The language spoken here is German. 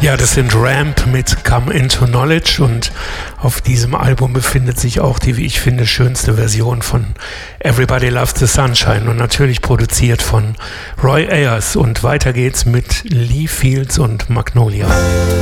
Ja, das sind Ramp mit Come Into Knowledge und auf diesem Album befindet sich auch die, wie ich finde, schönste Version von Everybody Loves the Sunshine und natürlich produziert von Roy Ayers. Und weiter geht's mit Lee Fields und Magnolia.